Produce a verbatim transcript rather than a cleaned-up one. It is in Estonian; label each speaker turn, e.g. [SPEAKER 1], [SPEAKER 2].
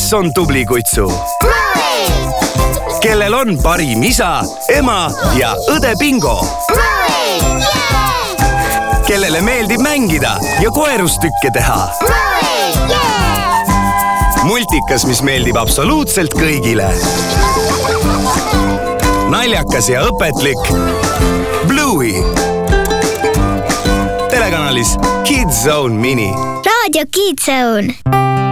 [SPEAKER 1] kes on tubli kutsu? Kellel on parim isa, ema ja õde Bingo? Kellele meeldib mängida ja koerustykke teha? Multikas, mis meeldib absoluutselt kõigile. Naljakas ja õpetlik Bluey. Telekanalis Kids Zone Mini.
[SPEAKER 2] Raadio Kids Zone.